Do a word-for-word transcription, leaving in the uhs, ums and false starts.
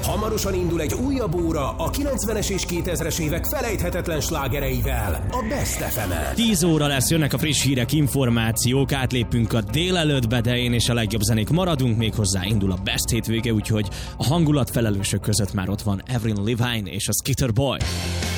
Hamarosan indul egy újabb óra a kilencvenes és kétezres évek felejthetetlen slágereivel, a Best ef emen. tíz óra lesz, jönnek a friss hírek, információk, átlépünk a délelőttbe, de én és a legjobb zenék maradunk, még hozzá indul a Best hétvége, úgyhogy a hangulat felelősök között már ott van Avril Lavigne és a Skitter Boy.